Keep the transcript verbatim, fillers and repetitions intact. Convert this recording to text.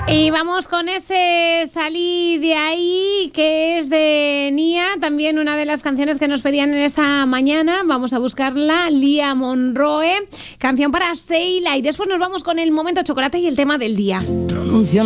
Y vamos con ese Salí de ahí, que es de Nia, también una de las canciones que nos pedían en esta mañana. Vamos a buscarla, Lía Monroe, canción para Seila. Y después nos vamos con el momento chocolate y el tema del día. Pronuncia